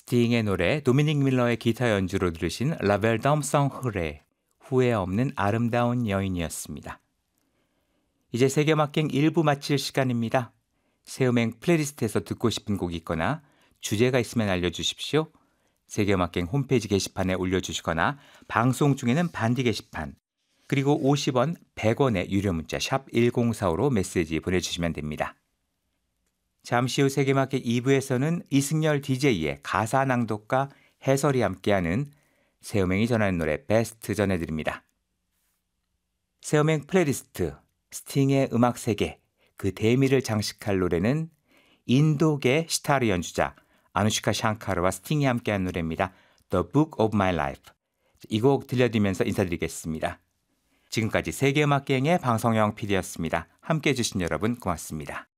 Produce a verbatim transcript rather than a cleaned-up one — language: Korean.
스팅의 노래, 도미닉 밀러의 기타 연주로 들으신 라벨 덤성 흐레, 후회 없는 아름다운 여인이었습니다. 이제 세계음악행 일 부 마칠 시간입니다. 새음행 플레이리스트에서 듣고 싶은 곡이 있거나 주제가 있으면 알려주십시오. 세계음악행 홈페이지 게시판에 올려주시거나 방송 중에는 반디 게시판, 그리고 오십 원, 백 원의 유료 문자 샵 일공사오로 메시지 보내주시면 됩니다. 잠시 후 세계음악회 이 부에서는 이승열 디제이의 가사 낭독과 해설이 함께하는 새음행이 전하는 노래 베스트 전해드립니다. 새음행 플레이리스트, 스팅의 음악 세계, 그 대미를 장식할 노래는 인도계 시타르 연주자 아누시카 샹카르와 스팅이 함께한 노래입니다. The Book of My Life. 이 곡 들려드리면서 인사드리겠습니다. 지금까지 세계음악계의 방성영 피디였습니다. 함께해 주신 여러분 고맙습니다.